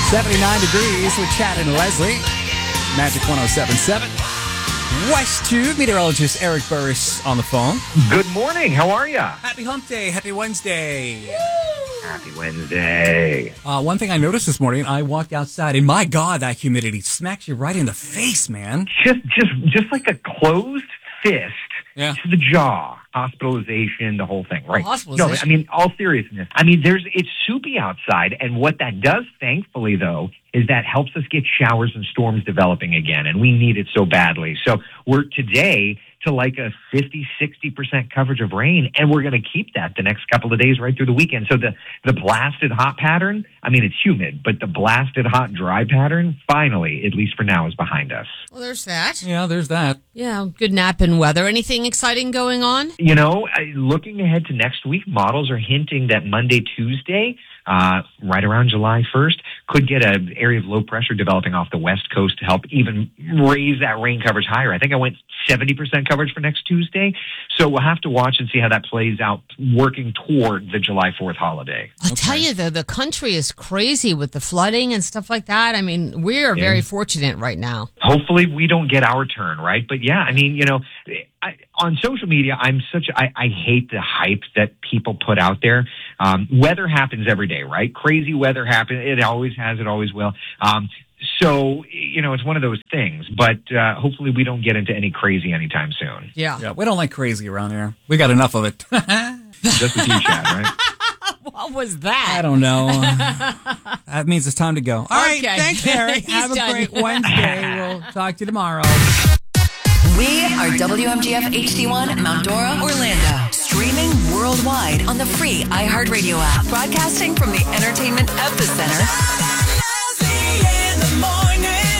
79 degrees with Chad and Leslie. Magic 107.7. West Tube meteorologist Eric Burris on the phone. Good morning. How are ya? Happy Hump Day. Happy Wednesday. Happy Wednesday. One thing I noticed this morning, I walked outside, and my God, that humidity smacks you right in the face, man. Just like a closed fist to the jaw. Hospitalization, the whole thing, right? Hospitalization? No, I mean, all seriousness. I mean, it's soupy outside, and what that does, thankfully, though, is that helps us get showers and storms developing again, and we need it so badly. So we're today to like a 50-60% coverage of rain, and we're going to keep that the next couple of days right through the weekend. So the blasted hot pattern, I mean, it's humid, but the blasted hot dry pattern, finally, at least for now, is behind us. Well, there's that. Yeah, there's that. Yeah, good nap and weather. Anything exciting going on? You know, looking ahead to next week, models are hinting that Monday, Tuesday, right around July 1st, could get an area of low pressure developing off the west coast to help even raise that rain coverage higher. I think I went 70% coverage for next Tuesday. So we'll have to watch and see how that plays out working toward the July 4th holiday. I'll tell you, though, the country is crazy with the flooding and stuff like that. I mean, we're very fortunate right now. Hopefully we don't get our turn, right? But yeah, I mean, you know, on social media, I hate the hype that people put out there. Weather happens every day, right? Crazy weather happens. It always has. It always will. So, you know, it's one of those things. But hopefully we don't get into any crazy anytime soon. Yeah, we don't like crazy around here. We got enough of it. Just with you, Chad, right? What was that? I don't know. That means it's time to go. All right, thanks, Eric. Have a great Wednesday. We'll talk to you tomorrow. We are WMGF HD1 Mount Dora, Orlando. Streaming worldwide on the free iHeartRadio app. Broadcasting from the entertainment epicenter. In the morning.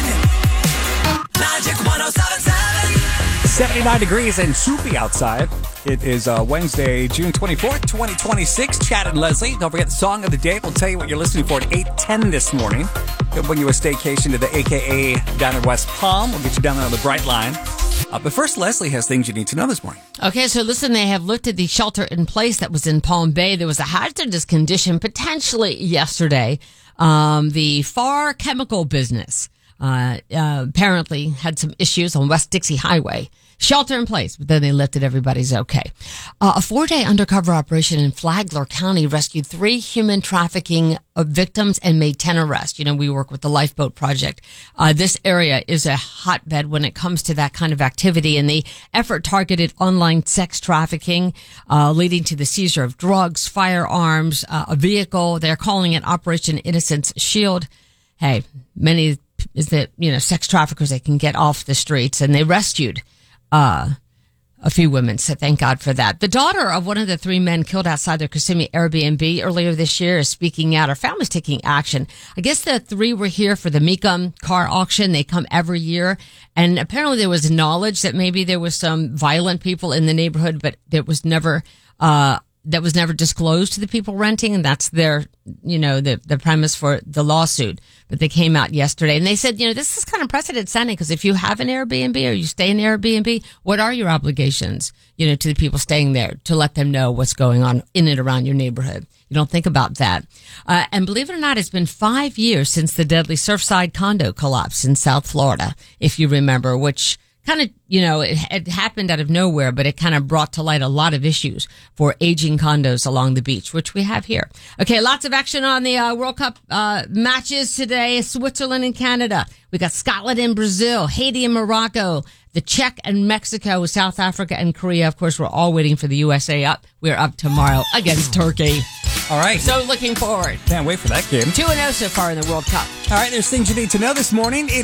Magic 107.7. 79 degrees and soupy outside. It is Wednesday, June 24th, 2026. Chad and Leslie. Don't forget the song of the day. We'll tell you what you're listening for at 8:10 this morning. We'll bring you a staycation to the AKA down in West Palm. We'll get you down there on the Bright Line. But first, Leslie has things you need to know this morning. Okay, so listen, they have lifted the shelter in place that was in Palm Bay. There was a hazardous condition potentially yesterday. The Far Chemical business apparently had some issues on West Dixie Highway. Shelter in place, but then they lifted everybody's okay. A 4-day undercover operation in Flagler County rescued 3 human trafficking victims and made 10 arrests. You know, we work with the Lifeboat Project. This area is a hotbed when it comes to that kind of activity, and the effort targeted online sex trafficking, leading to the seizure of drugs, firearms, a vehicle. They're calling it Operation Innocence Shield. Hey, many is that, you know, sex traffickers, they can get off the streets, and they rescued a few women, so thank God for that. The daughter of one of the 3 men killed outside their Kissimmee Airbnb earlier this year is speaking out. Her family's taking action. I guess the 3 were here for the Mecum car auction. They come every year, and apparently there was knowledge that maybe there was some violent people in the neighborhood, but that was never disclosed to the people renting, and that's their, you know, the premise for the lawsuit. But they came out yesterday and they said, you know, this is kind of precedent setting, because if you have an Airbnb or you stay in Airbnb, what are your obligations, you know, to the people staying there, to let them know what's going on in and around your neighborhood? You don't think about that. And believe it or not, it's been 5 years since the deadly Surfside condo collapse in South Florida, if you remember, which kind of, you know, it happened out of nowhere, but it kind of brought to light a lot of issues for aging condos along the beach, which we have here. Okay, lots of action on the World Cup matches today. Switzerland and Canada. We got Scotland and Brazil, Haiti and Morocco, the Czech and Mexico, South Africa and Korea. Of course, we're all waiting for the USA up. We're up tomorrow against Turkey. All right. So looking forward. Can't wait for that game. 2-0 so far in the World Cup. All right, there's things you need to know this morning. It